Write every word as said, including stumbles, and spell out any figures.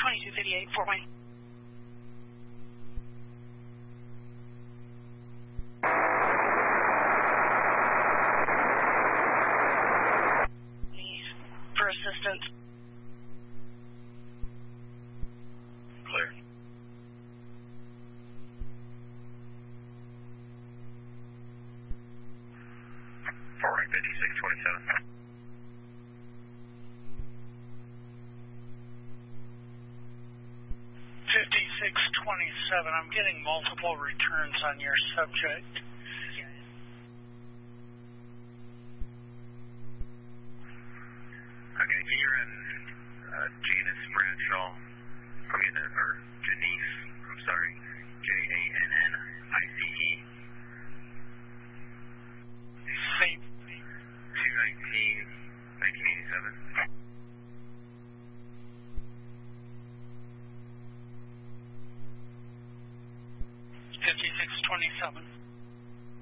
twenty-two fifty-eight, Fort Wayne. For assistance. Clear. Fort Wayne fifty-six twenty-seven. fifty-six twenty-seven, I'm getting multiple returns on your subject. Okay, you're in uh, Janice Bradshaw, I mean, uh, or Janice, I'm sorry, J A N N I C E. Same. two nineteen, nineteen eighty-seven. fifty-six twenty-seven.